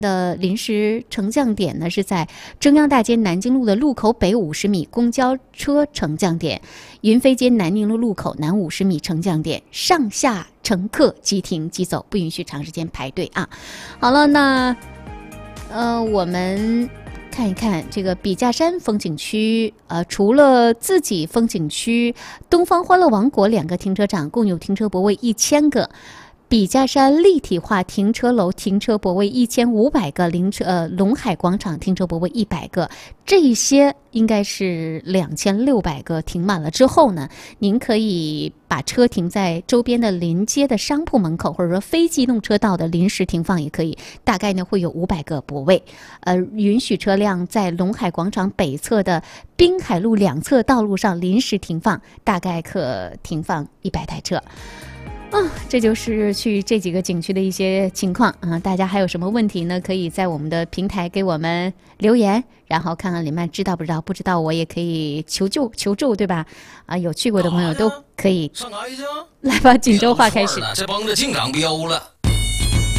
的临时乘降点呢是在中央大街南京路的路口北50米公交车乘降点，云飞街南宁路路口南50米乘降点，上下乘客即停即走，不允许长时间排队啊。好了，那我们看一看这个笔架山风景区，除了自己风景区，东方欢乐王国2个停车场共有停车泊位1000个。笔架山立体化停车楼停车泊位1500个，龙海广场停车泊位100个，这些应该是2600个停满了之后呢，您可以把车停在周边的临街的商铺门口，或者说非机动车道的临时停放也可以，大概呢会有500个泊位，允许车辆在龙海广场北侧的滨海路2侧道路上临时停放，大概可停放100台车。这就是去这几个景区的一些情况啊！大家还有什么问题呢？可以在我们的平台给我们留言，然后看看李曼知道不知道，不知道我也可以求助，对吧？有去过的朋友都可以。 上哪去？ 来吧，锦州话开始。 这帮着净长膘了。